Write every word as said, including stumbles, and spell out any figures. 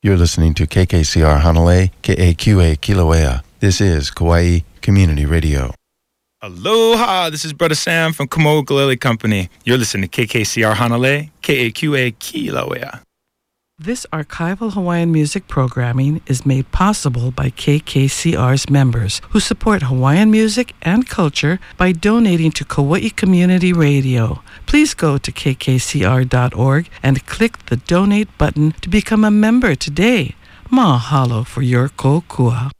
You're listening to K K C R Hanalei, K A Q A Kilauea. This is Kauai Community Radio. Aloha, this is Brother Sam from Kamo Ukulele Company. You're listening to K K C R Hanalei, K A Q A Kilauea. This archival Hawaiian music programming is made possible by K K C R's members who support Hawaiian music and culture by donating to Kauai Community Radio. Please go to k k c r dot org and click the donate button to become a member today. Mahalo for your kokua.